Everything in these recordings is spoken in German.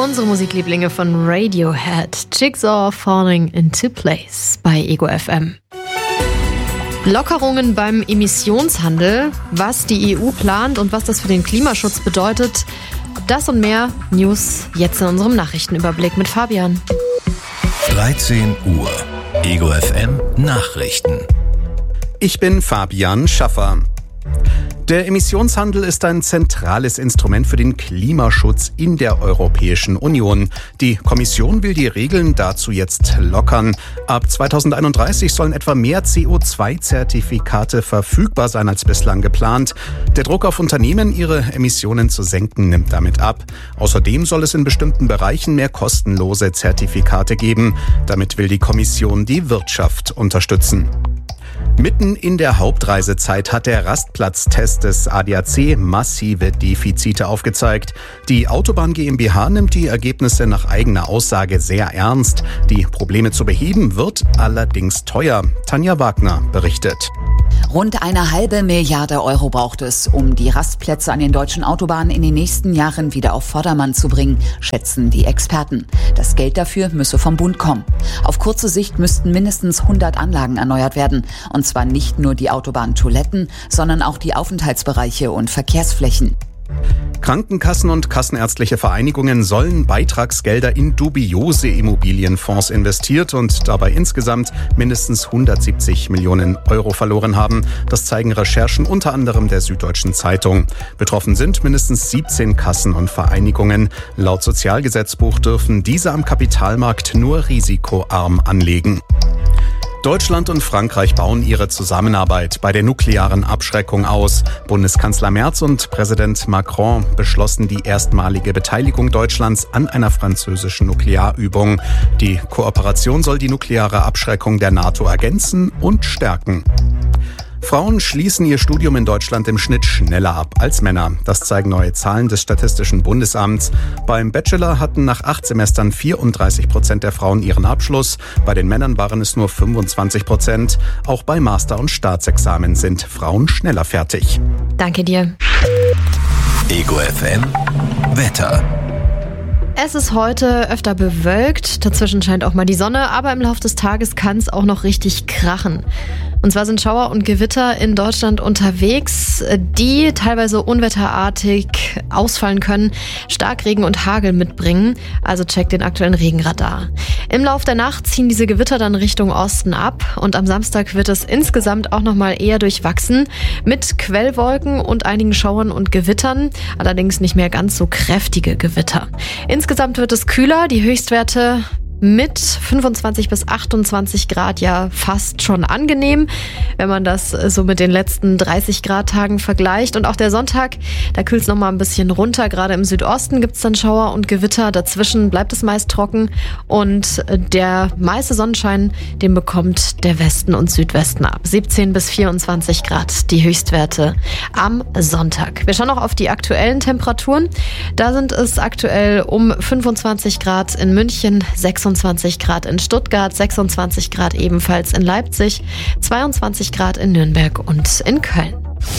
Unsere Musiklieblinge von Radiohead, Jigsaw Falling into Place bei Ego FM. Lockerungen beim Emissionshandel, was die EU plant und was das für den Klimaschutz bedeutet. Das und mehr News jetzt in unserem Nachrichtenüberblick mit Fabian. 13 Uhr. Ego FM Nachrichten. Ich bin Fabian Schaffer. Der Emissionshandel ist ein zentrales Instrument für den Klimaschutz in der Europäischen Union. Die Kommission will die Regeln dazu jetzt lockern. Ab 2031 sollen etwa mehr CO2-Zertifikate verfügbar sein als bislang geplant. Der Druck auf Unternehmen, ihre Emissionen zu senken, nimmt damit ab. Außerdem soll es in bestimmten Bereichen mehr kostenlose Zertifikate geben. Damit will die Kommission die Wirtschaft unterstützen. Mitten in der Hauptreisezeit hat der Rastplatztest des ADAC massive Defizite aufgezeigt. Die Autobahn GmbH nimmt die Ergebnisse nach eigener Aussage sehr ernst. Die Probleme zu beheben wird allerdings teuer. Tanja Wagner berichtet. Rund 1,5 Milliarde Euro braucht es, um die Rastplätze an den deutschen Autobahnen in den nächsten Jahren wieder auf Vordermann zu bringen, schätzen die Experten. Das Geld dafür müsse vom Bund kommen. Auf kurze Sicht müssten mindestens 100 Anlagen erneuert werden. Und zwar nicht nur die Autobahntoiletten, sondern auch die Aufenthaltsbereiche und Verkehrsflächen. Krankenkassen und kassenärztliche Vereinigungen sollen Beitragsgelder in dubiose Immobilienfonds investiert und dabei insgesamt mindestens 170 Millionen Euro verloren haben. Das zeigen Recherchen unter anderem der Süddeutschen Zeitung. Betroffen sind mindestens 17 Kassen und Vereinigungen. Laut Sozialgesetzbuch dürfen diese am Kapitalmarkt nur risikoarm anlegen. Deutschland und Frankreich bauen ihre Zusammenarbeit bei der nuklearen Abschreckung aus. Bundeskanzler Merz und Präsident Macron beschlossen die erstmalige Beteiligung Deutschlands an einer französischen Nuklearübung. Die Kooperation soll die nukleare Abschreckung der NATO ergänzen und stärken. Frauen schließen ihr Studium in Deutschland im Schnitt schneller ab als Männer. Das zeigen neue Zahlen des Statistischen Bundesamts. Beim Bachelor hatten nach 8 Semestern 34% der Frauen ihren Abschluss. Bei den Männern waren es nur 25%. Auch bei Master- und Staatsexamen sind Frauen schneller fertig. Danke dir. Ego FM Wetter. Es ist heute öfter bewölkt, dazwischen scheint auch mal die Sonne, aber im Laufe des Tages kann es auch noch richtig krachen. Und zwar sind Schauer und Gewitter in Deutschland unterwegs, die teilweise unwetterartig ausfallen können, Starkregen und Hagel mitbringen, also checkt den aktuellen Regenradar. Im Laufe der Nacht ziehen diese Gewitter dann Richtung Osten ab und am Samstag wird es insgesamt auch nochmal eher durchwachsen mit Quellwolken und einigen Schauern und Gewittern, allerdings nicht mehr ganz so kräftige Gewitter. Insgesamt wird es kühler, die Höchstwerte mit 25 bis 28 Grad ja fast schon angenehm, wenn man das so mit den letzten 30 Grad Tagen vergleicht. Und auch der Sonntag, da kühlt es nochmal ein bisschen runter. Gerade im Südosten gibt es dann Schauer und Gewitter. Dazwischen bleibt es meist trocken und der meiste Sonnenschein, den bekommt der Westen und Südwesten ab. 17 bis 24 Grad die Höchstwerte am Sonntag. Wir schauen noch auf die aktuellen Temperaturen. Da sind es aktuell um 25 Grad in München, 26 Grad in Stuttgart, 26 Grad ebenfalls in Leipzig, 22 Grad in Nürnberg und in Köln.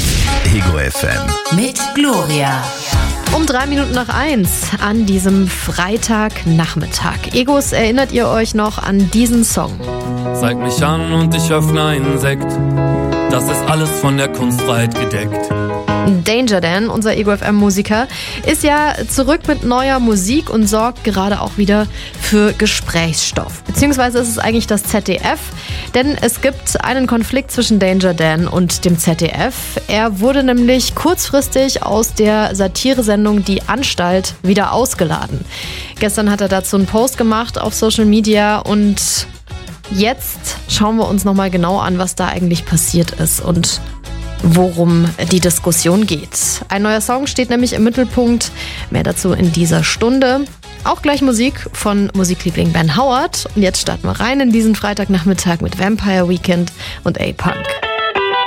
Ego FM Mit Gloria. Um 1:03 an diesem Freitagnachmittag. Egos, erinnert ihr euch noch an diesen Song? Zeig mich an und ich öffne einen Sekt. Das ist alles von der Kunstfreiheit gedeckt. Danger Dan, unser Ego FM-Musiker, ist ja zurück mit neuer Musik und sorgt gerade auch wieder für Gesprächsstoff. Beziehungsweise ist es eigentlich das ZDF, denn es gibt einen Konflikt zwischen Danger Dan und dem ZDF. Er wurde nämlich kurzfristig aus der Satiresendung Die Anstalt wieder ausgeladen. Gestern hat er dazu einen Post gemacht auf Social Media und jetzt schauen wir uns nochmal genau an, was da eigentlich passiert ist und worum die Diskussion geht. Ein neuer Song steht nämlich im Mittelpunkt. Mehr dazu in dieser Stunde. Auch gleich Musik von Musikliebling Ben Howard. Und jetzt starten wir rein in diesen Freitagnachmittag mit Vampire Weekend und A-Punk.